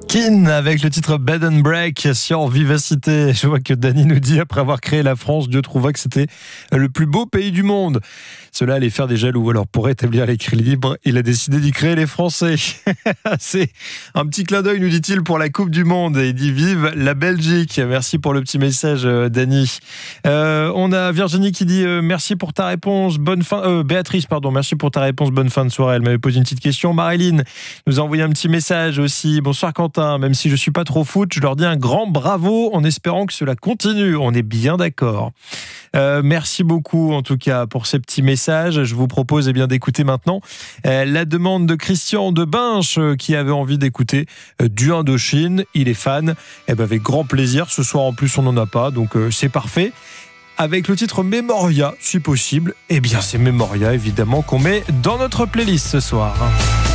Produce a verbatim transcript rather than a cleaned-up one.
Kin avec le titre Bed and Break sur Vivacité. Je vois que Dany nous dit, après avoir créé la France, Dieu trouva que c'était le plus beau pays du monde. Cela allait faire des jaloux. Alors pour rétablir l'équilibre, il a décidé d'y créer les Français. C'est un petit clin d'œil, nous dit-il, pour la Coupe du Monde. Et il dit vive la Belgique. Merci pour le petit message, Dany. Euh, on a Virginie qui dit euh, merci pour ta réponse. Bonne fin. Euh, Béatrice, pardon. Merci pour ta réponse. Bonne fin de soirée. Elle m'avait posé une petite question. Marilyn nous a envoyé un petit message aussi. Bonsoir Quentin. Même si je suis pas trop foot, je leur dis un grand bravo en espérant que cela continue. On est bien d'accord. Euh, merci beaucoup en tout cas pour ces petits messages. Je vous propose eh bien d'écouter maintenant euh, la demande de Christian de Binche euh, qui avait envie d'écouter euh, du Indochine. Il est fan. Eh ben, avec grand plaisir. Ce soir en plus on n'en a pas, donc euh, c'est parfait. Avec le titre Memoria, si possible. Eh bien c'est Memoria évidemment qu'on met dans notre playlist ce soir.